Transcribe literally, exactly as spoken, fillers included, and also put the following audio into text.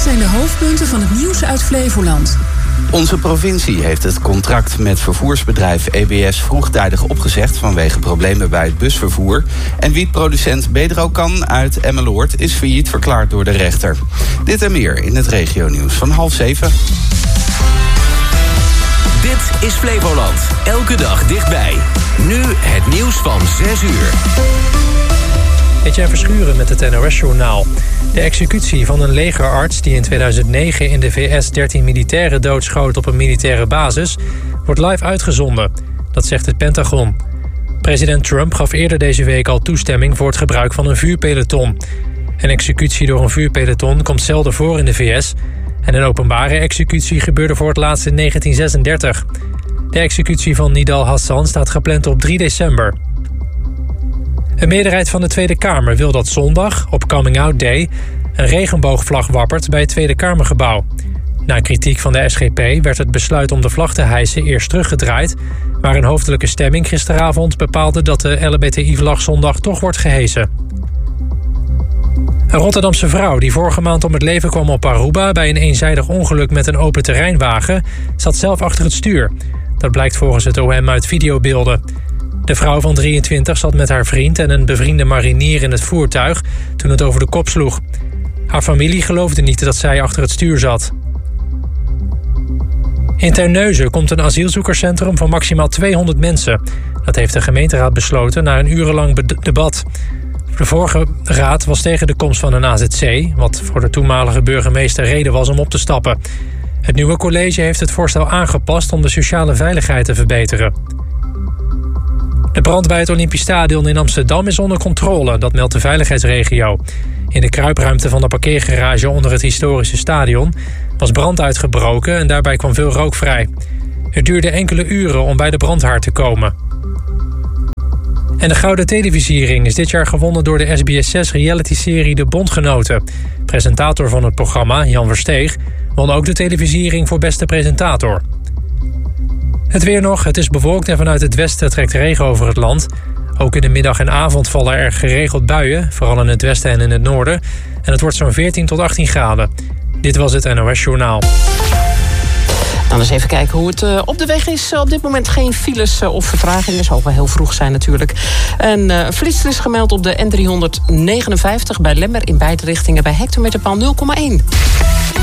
zijn de hoofdpunten van het nieuws uit Flevoland. Onze provincie heeft het contract met vervoersbedrijf E B S vroegtijdig opgezegd vanwege problemen bij het busvervoer. En wietproducent Bedrocan uit Emmeloord is failliet verklaard door de rechter. Dit en meer in het regionieuws van half zeven. Dit is Flevoland. Elke dag dichtbij. Nu het nieuws van zes uur. Etienne Verschuren met het N O S-journaal. De executie van een legerarts die in tweeduizend negen in de V S dertien militairen doodschoot op een militaire basis wordt live uitgezonden. Dat zegt het Pentagon. President Trump gaf eerder deze week al toestemming voor het gebruik van een vuurpeloton. Een executie door een vuurpeloton komt zelden voor in de V S. En een openbare executie gebeurde voor het laatst in negentien zesendertig. De executie van Nidal Hassan staat gepland op drie december. Een meerderheid van de Tweede Kamer wil dat zondag, op Coming Out Day, een regenboogvlag wappert bij het Tweede Kamergebouw. Na kritiek van de S G P werd het besluit om de vlag te hijsen eerst teruggedraaid, maar een hoofdelijke stemming gisteravond bepaalde dat de L H B T I-vlag zondag toch wordt gehesen. Een Rotterdamse vrouw die vorige maand om het leven kwam op Aruba bij een eenzijdig ongeluk met een open terreinwagen zat zelf achter het stuur. Dat blijkt volgens het O M uit videobeelden. De vrouw van drieëntwintig zat met haar vriend en een bevriende marinier in het voertuig toen het over de kop sloeg. Haar familie geloofde niet dat zij achter het stuur zat. In Terneuzen komt een asielzoekerscentrum van maximaal tweehonderd mensen. Dat heeft de gemeenteraad besloten na een urenlang debat. De vorige raad was tegen de komst van een A Z C, wat voor de toenmalige burgemeester reden was om op te stappen. Het nieuwe college heeft het voorstel aangepast om de sociale veiligheid te verbeteren. De brand bij het Olympisch Stadion in Amsterdam is onder controle, dat meldt de veiligheidsregio. In de kruipruimte van de parkeergarage onder het historische stadion was brand uitgebroken en daarbij kwam veel rook vrij. Het duurde enkele uren om bij de brandhaard te komen. En de Gouden Televisiering is dit jaar gewonnen door de S B S zes reality-serie De Bondgenoten. Presentator van het programma, Jan Versteeg, won ook de televisiering voor beste presentator. Het weer nog, het is bewolkt en vanuit het westen trekt regen over het land. Ook in de middag en avond vallen er geregeld buien, vooral in het westen en in het noorden. En het wordt zo'n veertien tot achttien graden. Dit was het N O S-journaal. Dan eens even kijken hoe het uh, op de weg is. Op dit moment geen files uh, of vertragingen. Zal wel heel vroeg zijn natuurlijk. En uh, flitser is gemeld op de N driehonderdnegenenvijftig bij Lemmer in beide richtingen bij hectometerpaal nul komma één.